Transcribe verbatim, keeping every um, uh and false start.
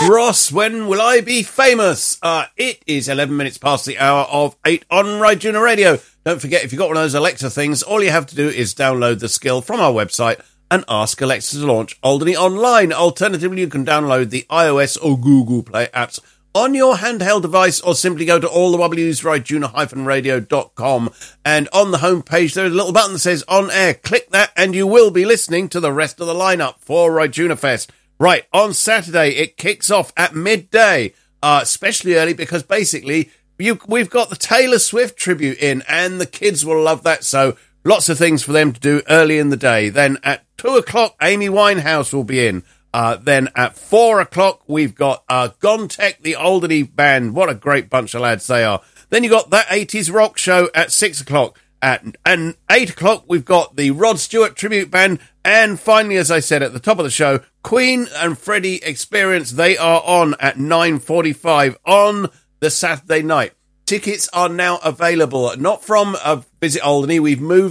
Ross, when will I be famous? Uh, it is eleven minutes past the hour of eight on Ryduna Radio. Don't forget, if you've got one of those Alexa things, all you have to do is download the skill from our website and ask Alexa to launch Alderney Online. Alternatively, you can download the iOS or Google Play apps on your handheld device, or simply go to all the w's ryduna radio dot com, and on the homepage there's a little button that says On Air. Click that and you will be listening to the rest of the lineup for Ryduna Fest. Right, on Saturday it kicks off at midday, uh, especially early because basically you, we've got the Taylor Swift tribute in, and the kids will love that, so lots of things for them to do early in the day. Then at two o'clock, Amy Winehouse will be in. Uh, then at four o'clock, we've got uh, Gontech, the Alderney band. What a great bunch of lads they are. Then you got that eighties rock show at six o'clock. At and eight o'clock, we've got the Rod Stewart tribute band. And finally, as I said at the top of the show, Queen and Freddie Experience. They are on at nine forty-five on the Saturday night. Tickets are now available, not from uh, Visit Alderney. We've moved